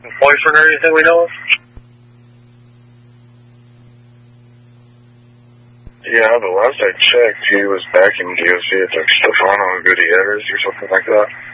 boyfriend or anything we know of? Yeah, but last I checked, he was back in DOC at like Stefano Gutierrez or something like that.